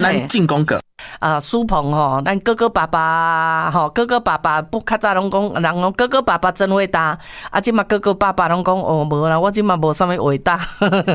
咱进攻个。 苏鹏吼，咱哥哥爸爸吼，哥哥爸爸不较早拢讲，人讲哥哥爸爸真伟大，即嘛哥哥爸爸拢讲无啦，我即嘛无啥物伟大。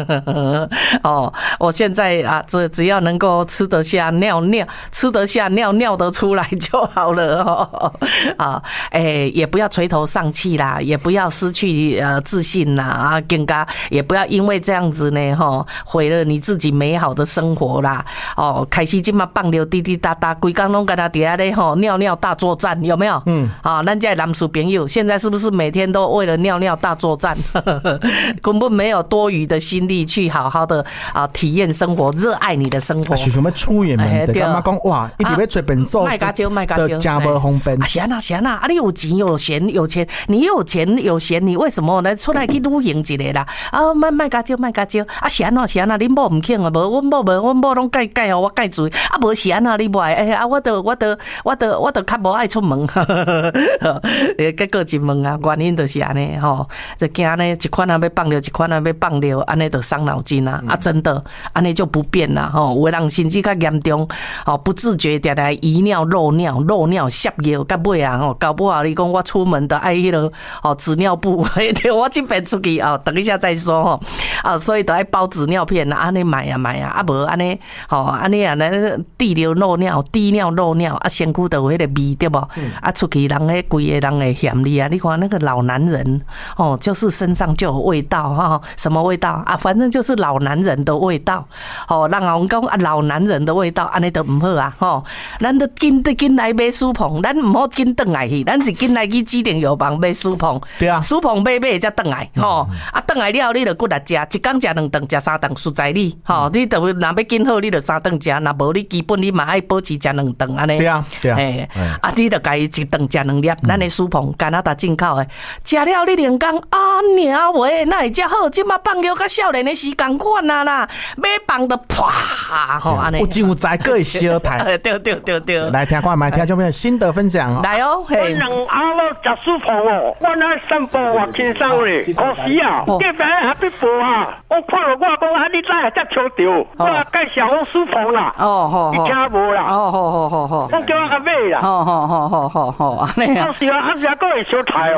我现在只要能够吃得下尿得出来就好了也不要垂头丧气啦，也不要失去自信啦更加也不要因为这样子呢毁了你自己美好的生活啦开始即嘛放流滴滴答答，规工拢跟他底下咧尿尿大作战，有没有？咱这男士朋友现在是不是每天都为了尿尿大作战？根本没有多余的心力去好好的体验生活，热爱你的生活。 是什么出远门？就感觉讲哇，一直要找便所，都真不方便。 是啊，你有钱有闲，你有钱有闲，你为什么来出来去旅行一下啦？卖加少，是安怎？恁某唔肯啊？无，阮某拢介我介水，无是安怎？你不爱我都较无爱出门，结果一问原因就是安尼就惊呢一款要放掉，一款要放掉，安尼就伤脑筋真的安尼就不变啦有的人甚至较严重不自觉常常遗尿漏尿泻尿，到尾搞不好你讲我出门的爱迄个纸尿布，我这边出去等一下再说所以都爱包纸尿片安尼买无安尼滴尿漏尿身躯都有迄个味对不出去人迄规个人会嫌你你看那个老男人就是身上就有味道什么味道反正就是老男人的味道人讲老男人的味道安尼都唔好咱都紧来买苏鹏，咱唔好紧转来去，咱是紧来去指定药房买苏鹏， 对啊， 苏鹏买才转来转来了你就骨来食，一工食2顿，食3顿实在你你就若要紧好，你就3顿食，若无你基本你嘛爱保持食2顿安尼。 对啊， 你就家1顿食2粒，咱的苏鹏加拿大进口的，食了你连讲娘喂，哪会遮好？即马放尿甲少年的时共款啦，买放就啪安尼。 有真有在，各会小台。 对。 来听看，听众朋友心得分享来我人阿食苏鹏我那散步我轻松咧，可惜这边还必补我看了我讲你哪会遮抽着？我介绍我苏鹏啦，你听无啦？ 好， 我叫我甲买啦。 好，安尼是各会小台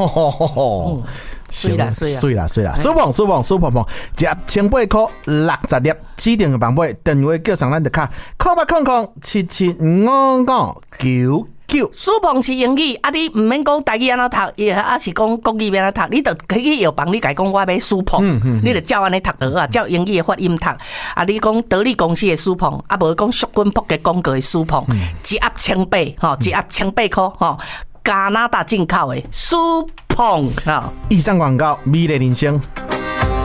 水啦， 苏鹏，1800块60粒，指定的版本，电话叫上咱的卡，0800775599。 苏鹏是英语你唔免讲台语安怎读，是讲国语安怎读，你就可以药房，你家讲我要苏鹏，你就照安尼读就照英语的发音读你讲德利公司的苏鹏无讲淑君扑嘅广告的苏鹏，1盒1800块加拿大进口的苏鹏以上广告，美丽人生。